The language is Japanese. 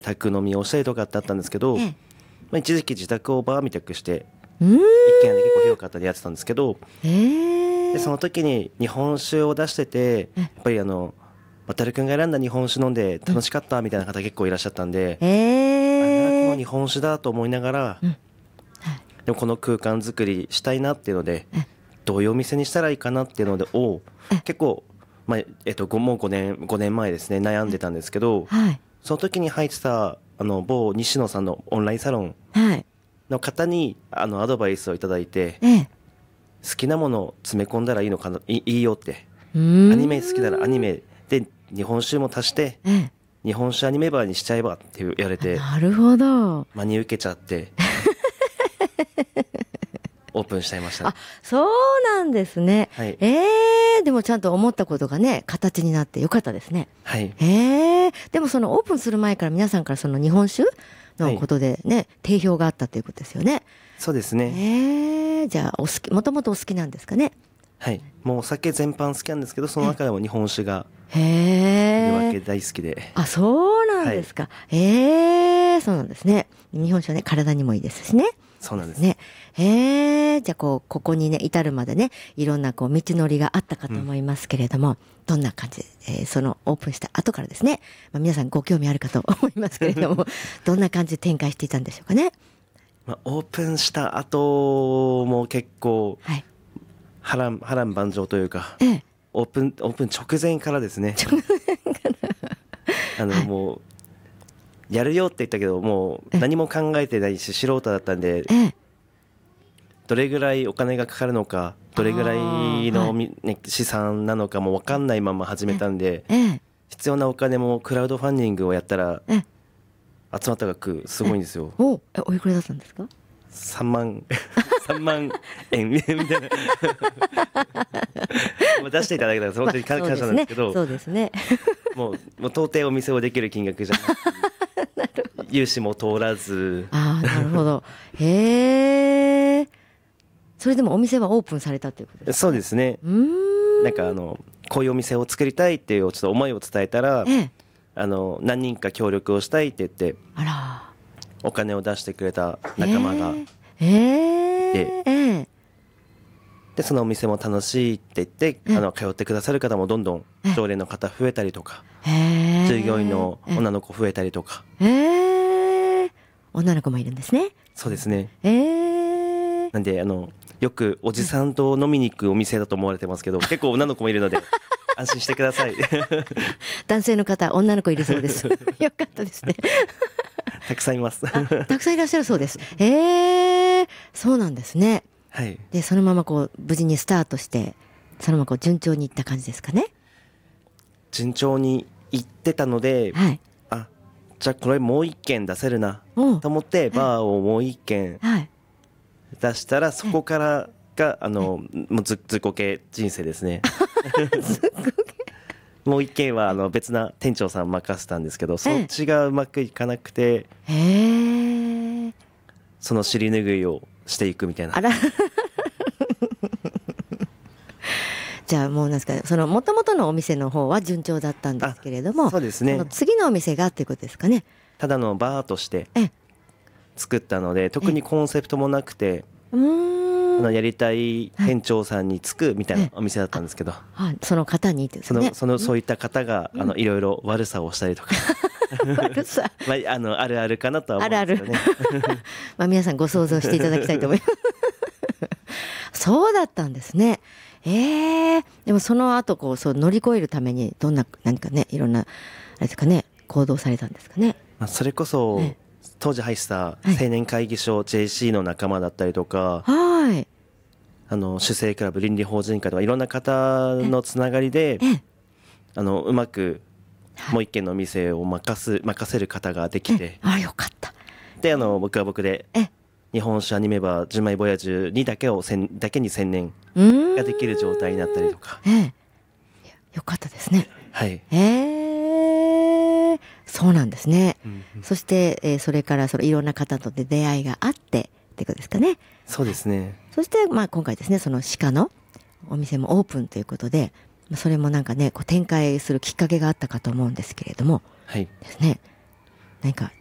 宅飲みをしたりとかってあったんですけど、一時期自宅をバーみたくして一軒家で結構広かったでやってたんですけど、でその時に日本酒を出してて、やっぱり渡るくんが選んだ日本酒飲んで楽しかったみたいな方結構いらっしゃったんで、この日本酒だと思いながら、でもこの空間作りしたいなっていうので、どういうお店にしたらいいかなっていうので結構、もう5年前ですね、悩んでたんですけど、その時に入ってた某西野さんのオンラインサロンの方にアドバイスをいただいて、好きなものを詰め込んだらいいのかな、いいよって、アニメ好きならアニメで日本酒も足して、日本酒アニメバーにしちゃえばって言われて、 なるほど、 真に受けちゃってオープンしちゃいました。 あ、そうなんですね。 はい、 でもちゃんと思ったことがね、形になってよかったですね。 はい、 でもそのオープンする前から皆さんからその日本酒のことでね、定評があったということですよね。 そうですね。 じゃあもともとお好きなんですかね。 はい、もうお酒全般好きなんですけど、その中でも日本酒がとりわけ大好きで。 あ、そうなんですか。そうなんですね。日本酒はね、体にもいいですしね。 そうなんですね。じゃあここにね至るまでね、いろんな道のりがあったかと思いますけれども、どんな感じで、そのオープンした後からですね、皆さんご興味あるかと思いますけれどもどんな感じで展開していたんでしょうかね。 オープンした後も結構、波乱万丈というか、オープン直前からですねもうやるよって言ったけど、もう何も考えてないし素人だったんで、どれぐらいお金がかかるのか、どれぐらいの、資産なのかも分かんないまま始めたんで、必要なお金もクラウドファンディングをやったら集まった額すごいんですよ。 おいくらだったんですか ？3万円みたいな出していただけたら本当に感謝なんですけど、 そうですねもう到底お店をできる金額じゃなくて融資も通らず。 なるほど。それでもお店はオープンされたということですか？ そうですね。なんかこういうお店を作りたいっていうちょっと思いを伝えたら、何人か協力をしたいって言ってお金を出してくれた仲間がで、そのお店も楽しいって言って通ってくださる方もどんどん常連の方増えたりとか、従業員の女の子増えたりとか。 女の子もいるんですね。 そうですね。なんでよくおじさんと飲みに行くお店だと思われてますけど、結構女の子もいるので安心してください男性の方、女の子いるそうですよかったですねたくさんいますたくさんいらっしゃるそうです。そうなんですね。 はい。 でそのまま無事にスタートして、そのまま順調にいった感じですかね。 順調にいってたので、じゃあこれもう一軒出せるなと思ってバーをもう一軒出したら、そこからがもうずっこけ人生ですねもう一軒は別な店長さん任せたんですけど、そっちがうまくいかなくて、その尻拭いをしていくみたいな。 じゃあもうなんですか、その元々のお店の方は順調だったんですけれども、 そうですね、 その次のお店がっていうことですかね。 ただのバーとして作ったので、特にコンセプトもなくて、やりたい店長さんにつくみたいなお店だったんですけど、 その方にですね、 そういった方がいろいろ悪さをしたりとか悪さあるあるかなとは思うんですけどね皆さんご想像していただきたいと思いますそうだったんですね。でもその後そう乗り越えるために何かね、いろんなあれですかね、行動されたんですかね。 それこそ当時入ってた青年会議所 JC の仲間だったりとか、主生クラブ倫理法人会とかいろんな方のつながりでうまくもう一軒のお店を任せる方ができて、 よかった。 で僕は僕で日本酒アニメバー純米ボヤージュにだけに専念ができる状態になったりとか。 よかったですね。 はい。 そうなんですね。そして、それからいろんな方とで出会いがあってってことですかね。 そうですね。 そして今回ですね、その鹿のお店もオープンということで、それもなんかね展開するきっかけがあったかと思うんですけれども、 はい。 ですね。 何か